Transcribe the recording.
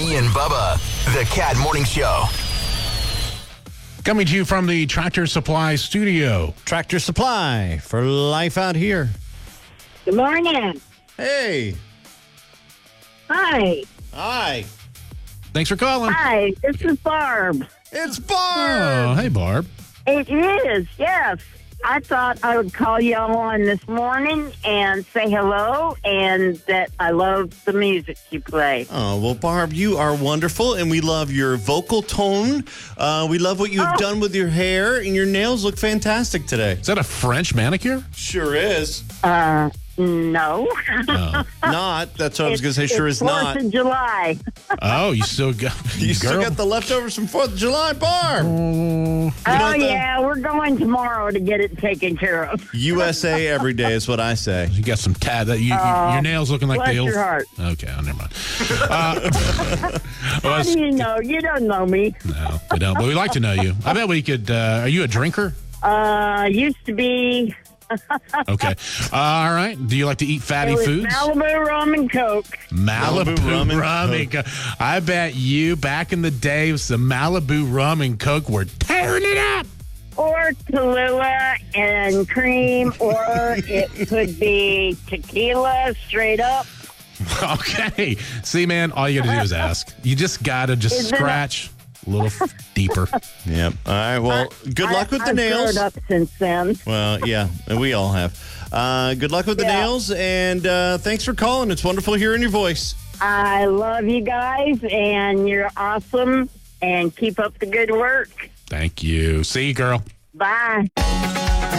Mackey and Bubba, the Cat Morning Show. Coming to you from the Tractor Supply studio. Tractor Supply for life out here. Good morning. Hey. Hi. Hi. Thanks for calling. Hi. This is Barb. It's Barb. Oh, hey, Barb. It is, yes. I thought I would call y'all on this morning and say hello and that I love the music you play. Oh, well, Barb, you are wonderful, and we love your vocal tone. We love what you've done with your hair, and your nails look fantastic today. Is that a French manicure? Sure is. No. Oh, Not. That's what I was going to say. Sure is not. 4th of July. oh you still got... You still got the leftovers from 4th of July, Barb. Oh, yeah. We're going tomorrow to get it taken care of. USA every day is what I say. You got some tad that your nails looking like bless the old. your heart. Okay, never mind. How do you know? You don't know me. No, we don't. But we like to know you. I bet we could. Are you a drinker? Used to be. Okay. All right. Do you like to eat fatty It was foods? Malibu rum and Coke. Malibu rum and rum and Coke. I bet you back in the day with some Malibu rum and Coke were tearing it up. Or Tallulah and cream, or it could be tequila straight up. Okay. See, man, all you got to do is ask. You just got to just scratch a little deeper. Yep. All right. Well, good luck with the nails. I've grown up since then. Well, yeah, we all have. Good luck with the nails, and thanks for calling. It's wonderful hearing your voice. I love you guys, and you're awesome, and keep up the good work. Thank you. See you, girl. Bye.